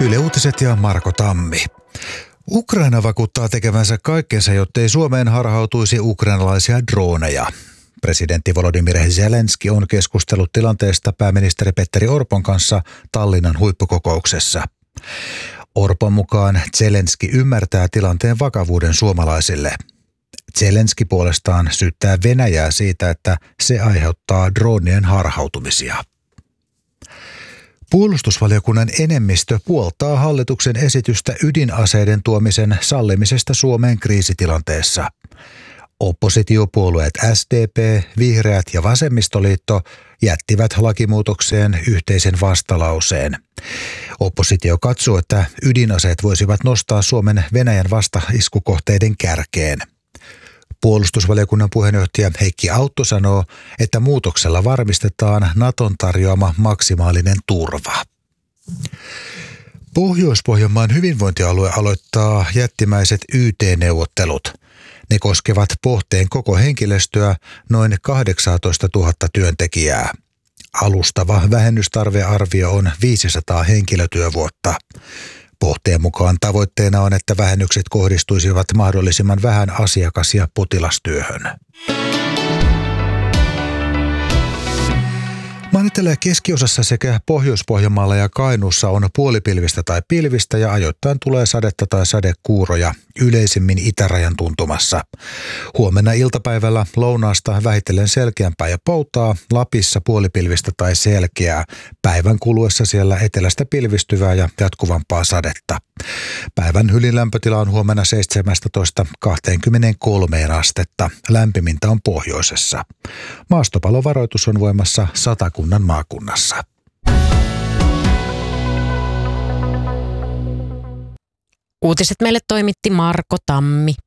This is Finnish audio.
Yle Uutiset ja Marko Tammi. Ukraina vakuuttaa tekevänsä kaikkensa, jottei Suomeen harhautuisi ukrainalaisia droneja. Presidentti Volodymyr Zelenski on keskustellut tilanteesta pääministeri Petteri Orpon kanssa Tallinnan huippukokouksessa. Orpon mukaan Zelenski ymmärtää tilanteen vakavuuden suomalaisille. Zelenski puolestaan syyttää Venäjää siitä, että se aiheuttaa dronien harhautumisia. Puolustusvaliokunnan enemmistö puoltaa hallituksen esitystä ydinaseiden tuomisen sallimisesta Suomeen kriisitilanteessa. Oppositiopuolueet SDP, Vihreät ja Vasemmistoliitto jättivät lakimuutokseen yhteisen vastalauseen. Oppositio katsoo, että ydinaseet voisivat nostaa Suomen Venäjän vastaiskukohteiden kärkeen. Puolustusvaliokunnan puheenjohtaja Heikki Autto sanoo, että muutoksella varmistetaan Naton tarjoama maksimaalinen turva. Pohjois-Pohjanmaan hyvinvointialue aloittaa jättimäiset YT-neuvottelut. Ne koskevat Pohteen koko henkilöstöä, noin 18 000 työntekijää. Alustava vähennystarvearvio on 500 henkilötyövuotta. Pohteen mukaan tavoitteena on, että vähennykset kohdistuisivat mahdollisimman vähän asiakas- ja potilastyöhön. Maan etelä- ja keskiosassa sekä Pohjois-Pohjanmaalla ja Kainuussa on puolipilvistä tai pilvistä ja ajoittain tulee sadetta tai sadekuuroja, yleisimmin itärajan tuntumassa. Huomenna iltapäivällä lounaasta vähitellen selkeämpää ja poutaa, Lapissa puolipilvistä tai selkeää. Päivän kuluessa siellä etelästä pilvistyvää ja jatkuvampaa sadetta. Päivän ylilämpötila on huomenna 17–23 astetta. Lämpimintä on pohjoisessa. Maastopalovaroitus on voimassa Satakunnan maakunnassa. Uutiset meille toimitti Marko Tammi.